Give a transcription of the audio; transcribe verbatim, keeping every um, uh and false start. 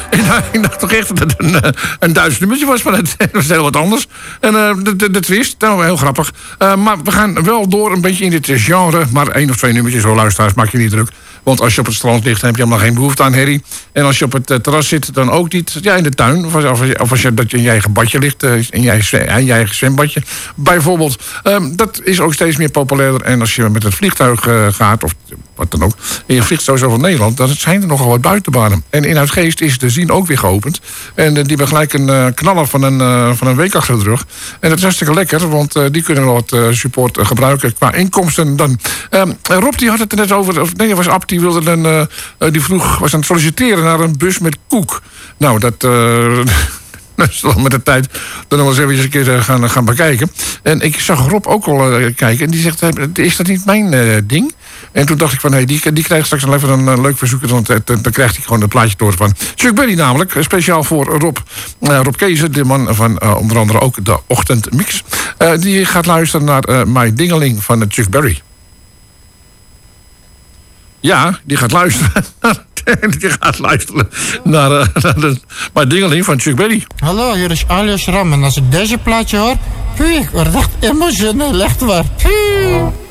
ik, dacht, ik dacht toch echt dat het een, een Duits nummertje was, maar het was heel wat anders. En uh, de, de, de twist, nou, heel grappig. Uh, maar we gaan wel door een beetje in dit genre. Maar één of twee nummertjes, zo luisteraars, maak je niet druk. Want als je op het strand ligt, dan heb je helemaal geen behoefte aan herrie. En als je op het uh, terras zit, dan ook niet. Ja, in de tuin. Of als, of als, je, of als je, dat je in je eigen badje ligt, uh, in, je eigen, in je eigen zwembadje. Bijvoorbeeld. Um, dat is ook steeds meer populairder. En als je met het vliegtuig uh, gaat, of wat dan ook, en je vliegt sowieso van Nederland, dan zijn er nogal wat buitenbanen. En in Uitgeest is de Zien ook weer geopend. En uh, die hebben gelijk een uh, knaller van een, uh, van een week achter de rug. En dat is hartstikke lekker, want uh, die kunnen wel wat uh, support uh, gebruiken qua inkomsten dan. Um, Rob die had het er net over, of nee, dat was Ab, die wilde een, uh, uh, die vroeg, was aan het solliciteren naar een bus met koek. Nou, dat... Uh, Dat is dan met de tijd dan nog eens even een keer gaan, gaan bekijken. En ik zag Rob ook al uh, kijken. En die zegt, is dat niet mijn uh, ding? En toen dacht ik van, hé, hey, die, die krijgt straks nog even een uh, leuk verzoek. Dan, dan, dan krijgt hij gewoon een plaatje door van Chuck Berry namelijk. Speciaal voor Rob. Uh, Rob Keezer, de man van uh, onder andere ook de Ochtendmix. Uh, die gaat luisteren naar uh, My Dingeling van uh, Chuck Berry. Ja, die gaat luisteren. Die gaat luisteren naar, uh, naar de My Dingeling van Chuck Berry. Hallo, hier is Alias Ram. En als ik deze plaatje hoor, pie, ik word echt emotioneel, echt waar. Pie.